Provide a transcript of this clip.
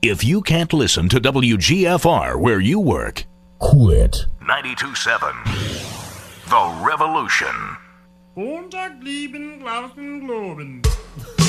If you can't listen to WGFR where you work, quit. 92.7 The Revolution. Montag lieben, Glauben, Globen.